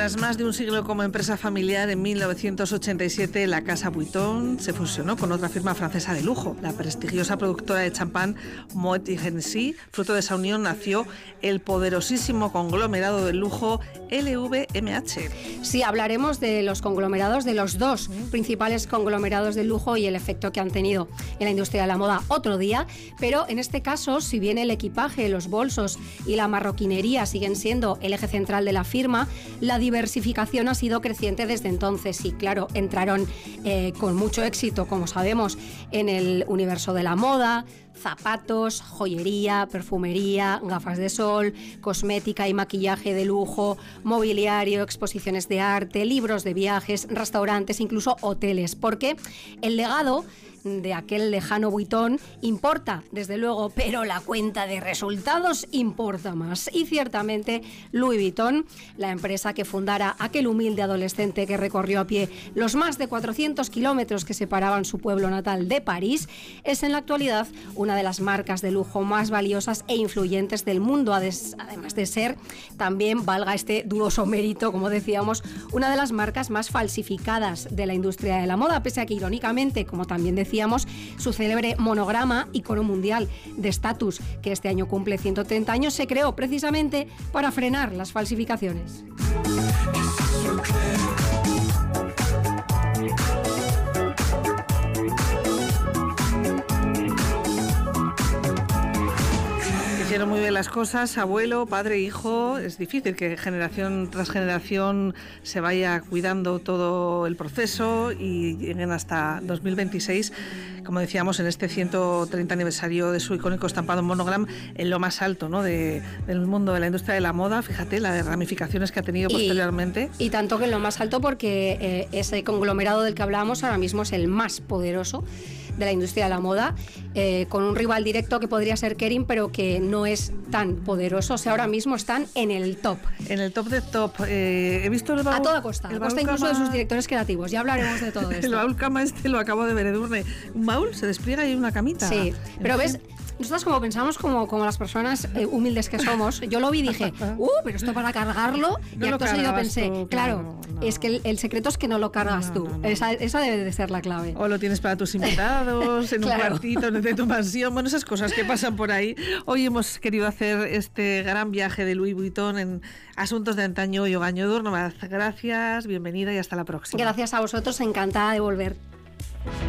Tras más de un siglo como empresa familiar, en 1987 la Casa Vuitton se fusionó con otra firma francesa de lujo, la prestigiosa productora de champán Moet Hennessy. Fruto de esa unión nació el poderosísimo conglomerado de lujo LVMH. Sí, hablaremos de los conglomerados, de los dos principales conglomerados de lujo y el efecto que han tenido en la industria de la moda otro día, pero en este caso, si bien el equipaje, los bolsos y la marroquinería siguen siendo el eje central de la firma, la diversificación ha sido creciente desde entonces y claro, entraron con mucho éxito, como sabemos, en el universo de la moda, zapatos, joyería, perfumería, gafas de sol, cosmética y maquillaje de lujo, mobiliario, exposiciones de arte, libros de viajes, restaurantes, incluso hoteles, porque el legado de aquel lejano Vuitton importa, desde luego, pero la cuenta de resultados importa más. Y ciertamente Louis Vuitton, la empresa que fundara aquel humilde adolescente que recorrió a pie los más de 400 kilómetros que separaban su pueblo natal de París, es en la actualidad una de las marcas de lujo más valiosas e influyentes del mundo, además de ser también, valga este dudoso mérito, como decíamos, una de las marcas más falsificadas de la industria de la moda, pese a que irónicamente, como también decíamos, su célebre monograma, icono mundial de estatus, que este año cumple 130 años, se creó precisamente para frenar las falsificaciones. Hicieron muy bien las cosas, abuelo, padre, hijo. Es difícil que generación tras generación se vaya cuidando todo el proceso y lleguen hasta 2026, como decíamos, en este 130 aniversario de su icónico estampado Monogram, en lo más alto, ¿no?, del mundo de la industria de la moda. Fíjate las ramificaciones que ha tenido posteriormente. Y tanto que en lo más alto, porque ese conglomerado del que hablábamos ahora mismo es el más poderoso de la industria de la moda, con un rival directo que podría ser Kering, pero que no es tan poderoso. O sea, ahora mismo están en el top. En el top de top. He visto el baúl, a toda costa. A costa incluso de sus directores creativos. Ya hablaremos de todo esto. El baúl cama lo acabo de ver, Edurne. Un baúl se despliega y hay una camita. Sí, pero ves, nosotros como pensamos, como las personas humildes que somos, yo lo vi y dije, pero esto para cargarlo, y acto seguido pensé, tú, claro, no. Es que el secreto es que no lo cargas tú. No. Esa debe de ser la clave. O lo tienes para tus invitados, en claro, un cuartito de tu mansión, bueno, esas cosas que pasan por ahí. Hoy hemos querido hacer este gran viaje de Louis Vuitton en Asuntos de Antaño y Ogaño Edurne. Gracias, bienvenida y hasta la próxima. Gracias a vosotros, encantada de volver.